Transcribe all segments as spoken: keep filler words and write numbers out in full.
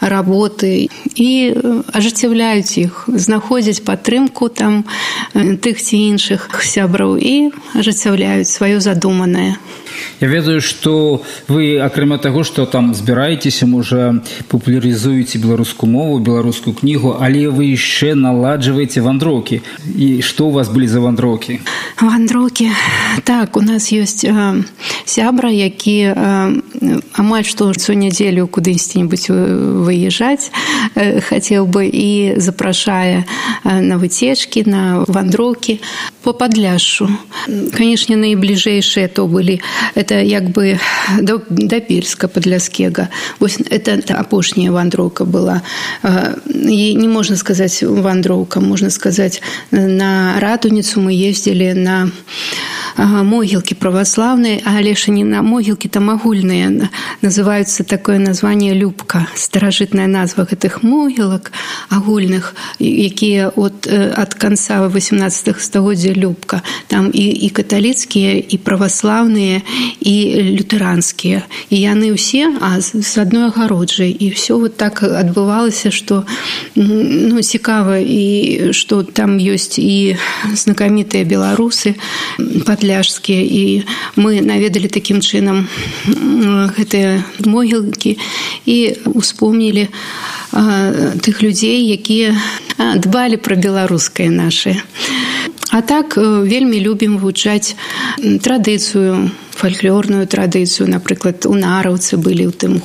работы і ажыццяўляюць іх, знаходзяць падтрымку там тых ці іншых сябраў і ажыццяўляюць сваё задуманае. Я ведаю, што вы, акрамя таго, што там збіраецеся, можа, папулярызуеце беларускую мову, беларускую кнігу, але вы яшчэ наладжваеце вандроўкі. І што у вас былі за вандроўкі? Вандроўкі. Так, у нас ёсць э, сябра, які э, амаль што щонядзелю кудысьці-небудзь выязджаць э, хацеў бы і запрашае э, на выцечкі, на вандроўкі по Падляшшу. Канешне, найбліжэйшыя то былі это як бы до, до Бельска Падляскега. Вось это, это апошняя вандроўка была. І не можна сказаць вандроўка, можна сказаць, на Радуніцу мы ездзілі на могілкі праваслаўныя, але ж не на могілкі, там агульныя. Называюцца такое название Любка. Старажытная назва гэтых могілак агульных, якія от, ад канца восемнадцатага стагоддзя Любка. Там і, і каталіцкія, і праваслаўныя, і лютэранскія. І яны ўсе а, з адной агароджай. І ўсё вот так адбывалася, што ну, цікава, і што там ёсць і знакамітыя беларусы падляшскія, і мы наведалі такім чынам гэтыя могілкі і успомнілі тых людзей, якія дбалі пра беларускае нашае. А так вельмі любім вывучаць традыцыю, фальклорную традыцыю. Напрыклад, у Нараўцы былі ў тым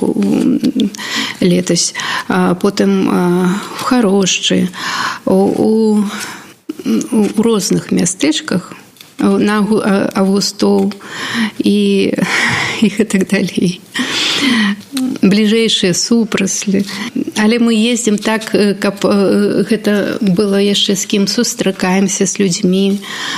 летась, потым в Харошчы, у, у розных мястэчках, на Августоў і, і так далей. Бліжэйшыя супраслі. Але мы ездзім так, каб гэта было яшчэ з кім сустракаемся з людзьмі.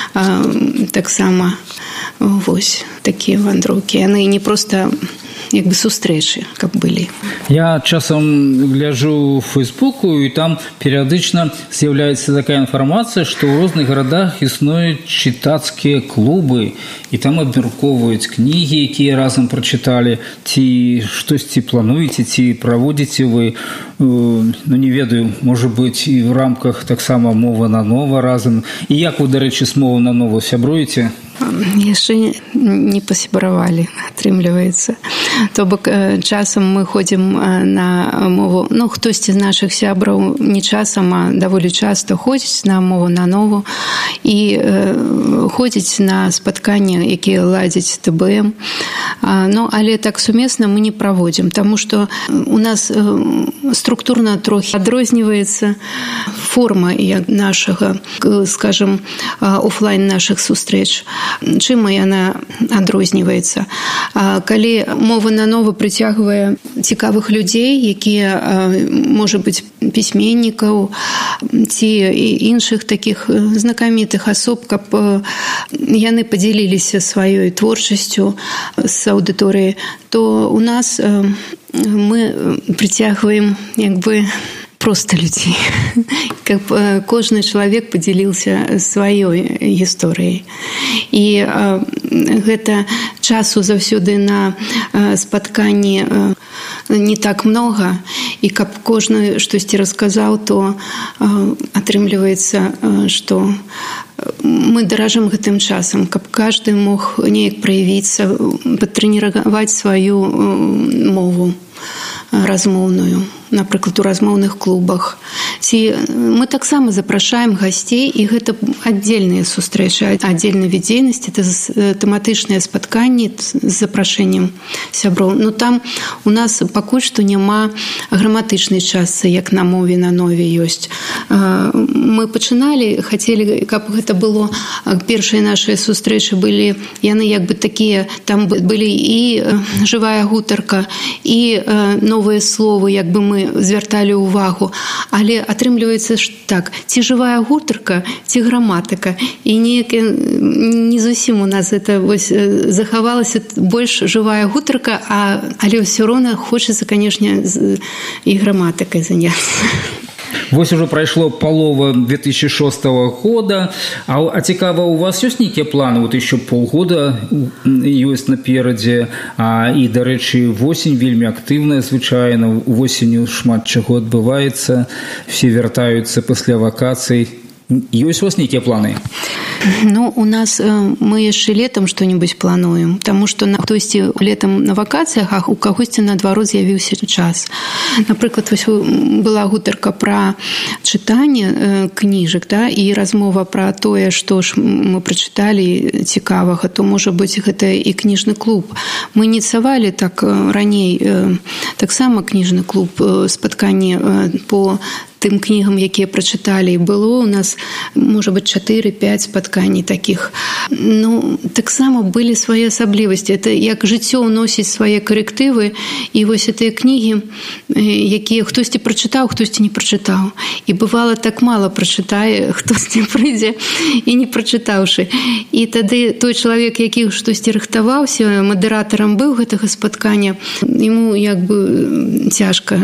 Таксама вось такія вандроўкі. Яны не проста як бы сустрэчы, каб былі. Я часам гляджу в Фейсбуку, і там перыядычна з'яўляецца такая інфармацыя, што ў розных гарадах існуюць чытацкія клубы, і там абмяркоўваюць кнігі, якія разам прачыталі, ці штосьці плануеце, ці праводзіце вы, ну не ведаю, можа быць і в рамках таксама мова на нова разам. І як вы, дарэчы, з мовы на нову сябруеце? Яшчэ не пасябравалі, атрымліваецца. То бок часам мы ходзім на мову, ну хтосьці з нашых сябраў не часам, а даволі часта ходзіць на мову на нову і э, ходзіць на спатканні, якія ладзяць тэ бэ эм. А, ну, але так сумесна мы не праводзім, таму што у нас э, структурна трохі адрозніваецца форма нашага, скажем, офлайн нашых сустрэч. Чым яна адрозніваецца? Калі мова на нову прыцягвае цікавых людзей, якія, можа быць, пісьменнікаў ці іншых такіх знакамітых асоб, каб яны падзяліліся сваёй творчасцю з аўдыторыяй, то у нас мы прыцягваем як бы просто людзей. Каб кожны чалавек падзяліўся сваёй гісторыяй. І гэта часу заўсёды на спатканні не так многа, і каб кожны штосьці расказаў, то атрымліваецца, што мы даражым гэтым часам, каб кожны мог неяк праявіцца, патрэніраваць сваю мову размоўную, напрыклад, у размоўных клубах. Ці мы таксама запрашаем гасцей, і гэта аддзельныя сустрэчы, аддзельны від дзейнасці, это тэматычныя спатканні з запрашэннем сяброў. Ну там у нас пакуль што няма граматычнай частцы, як на мове на нове ёсць. Мы пачыналі, хацелі, каб гэта было, першыя нашыя сустрэчы былі, яны як бы такія, там былі і жывая гутарка, і новыя словы, як бы мы звярталі ўвагу, але атрымліваецца так, ці жывая гутарка, ці граматыка, і неяк не зусім у нас это вось захавалася больш жывая гутарка, а але ўсё роўна хочацца, канешне, і граматыкай заняцца. Вось уже прайшло палова две тысячи шостого года, а, а цікава, у вас ёсць нейкія планы? Вот еще полгода ёсць наперадзе, а, і, дарэчы, восень вельмі актыўная, звычайна, восенню шмат чаго адбываецца, все вяртаюцца пасля вакацый. Ёсць у вас нейкія планы? Ну, у нас мы яшчэ летом что-нибудь плануем, потому что на хтосьці летом на вакацыях, а у кагосьці наадварот з'явіўся час. Напрыклад, вось была гутарка пра чытанне кніжак, да, і размова пра тое, што ж мы прачыталі цікавага, то, можа быць, гэта і кніжны клуб. Мы ініцыявалі так раней таксама кніжны клуб, спатканне по тым кнігам, якія прачыталі. Было у нас, можа быць, чатыры-пяць спатканий таких. Ну, таксама былі свае асаблівасці. Это як жыццё ўносіць свае карэктывы, і вось гэтыя кнігі, якія хтосьці прачытаў, хтосьці не прачытаў. І бывала так мала прачытае, хтосьці прыйдзе і не прачытаўшы. І тады той чалавек, які штосьці рыхтаваўся, мадэратарам быў гэтага спаткання, яму як бы цяжка.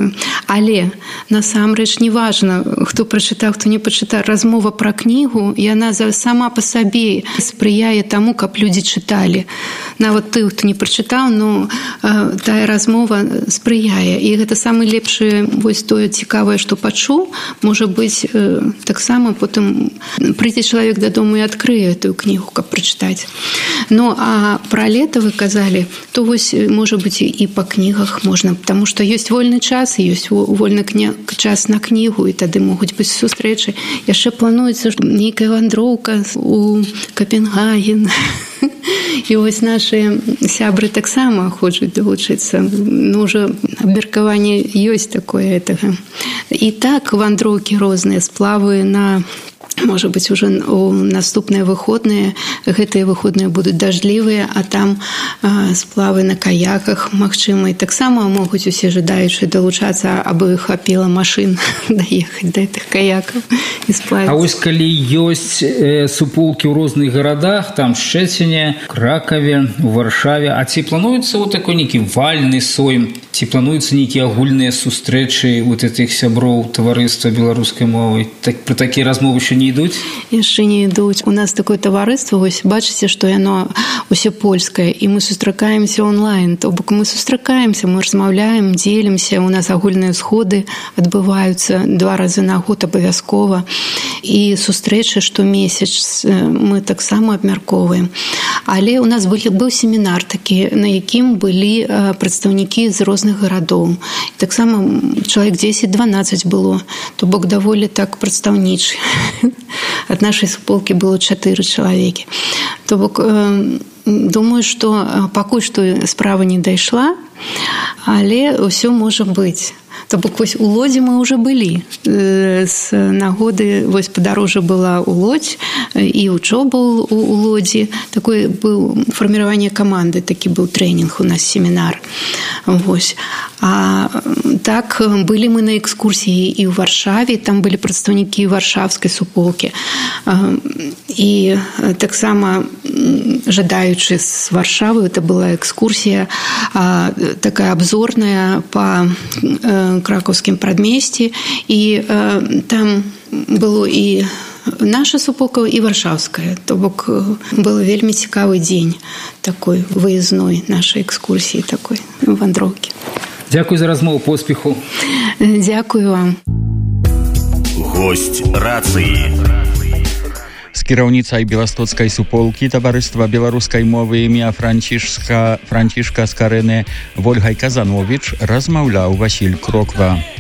Але насамрэч не важна, хто прачытаў, хто не прачытаў. Размова пра кнігу, яна сама па сабе спрыяе таму, каб людзі чыталі. Нават ты, хто не прачытаў, но тая размова спрыяе. І гэта самы лепшы, вось тое цікавае, што пачуў, можа быць, таксама потым прыйдзе чалавек дадому і адкрые эту кнігу, каб прачытаць. Ну, а пра лета вы казалі, то вось, можа быць, і па кнігах можна, потому што ёсць вольны час, і ёсць вольны час на кнігу, і тады могуць быць сустрэчы. Яшчэ плануецца нейкая вандроўка у Капенгаген. І вось нашы сябры таксама хочуць далучыцца. Ну, ўжо абмеркаванне ёсць такое гэтага. І так вандроўкі розныя, сплавы на... Можа быць, уже у наступныя выходныя, гэтыя выходныя будуць дажджлівыя, а там а, сплавы на каяках, магчыма, і таксама могуць усе жадаючыя далучацца, абы хапіла машын даехаць да гэтых каякаў і сплавіць. А вось калі ёсць э, суполкі ў розных гарадах, там Шчэціне, Кракаве, у Варшаве, а ці плануецца вот такой нейкі вальны сойм, ці плануюцца нейкія агульныя сустрэчы вот этих сяброў таварыства беларускай мовы? Так, пра такія размовы ще не ідуць? Яшчэ не ідуць. У нас такое таварыства, вось бачыце, што яно ўсё польскае, і мы сустракаемся онлайн. То бок мы сустракаемся, мы размаўляем, дзелімся, у нас агульныя сходы адбываюцца два разы на год абавязкова. І сустрэчы штомесяц мы таксама абмяркоўваем. Але у нас былі, быў семінар такі, на якім былі прадстаўнікі з розных гарадоў. І таксама чалавек дзесяць-дванаццаць было, то бок даволі так прадстаўнічы. Ад нашай суполкі было чатыры чалавекі. То бок, думаю, што пакуль што справа не дайшла, але ўсё можа быць. То бок, вось у Лодзі мы ўжо былі. З нагоды, вось падарожжа была ў Лодзь, і вучоба ў Лодзі. Такое быў фарміраванне каманды, такі быў трэнінг у нас, семінар. Вось. А так, былі мы на экскурсіі і ў Варшаве, там былі прадстаўнікі варшавскай суполкі. І таксама жадаючы з Варшавы, это была экскурсія такая абзорная па кракаўскім прадмесці, і э, там было і наша суполка, і варшаўская. То бок был вельмі цікавы дзень такой выездной нашай экскурсіі, такой вандроўкі. Дзякуй за размову, поспеху. Дзякую вам. Госць рацыі. З кіраўніцай беластоцкай суполкі таварыства беларускай мовы імя Францішка Францішка Скарэны Вольгай Казановіч размаўляў Васіль Кроква.